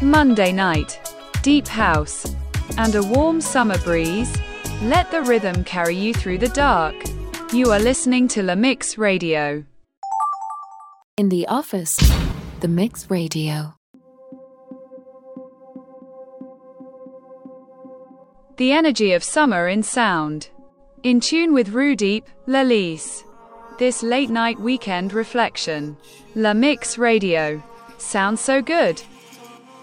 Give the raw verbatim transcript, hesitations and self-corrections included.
Monday night, deep house, and a warm summer breeze. Let the rhythm carry you through the dark. You are listening to La Mix Radio. In the office, The Mix Radio. The energy of summer in sound. In tune with Rudeep, Lalise. This late night weekend reflection. La Mix Radio. Sounds so good.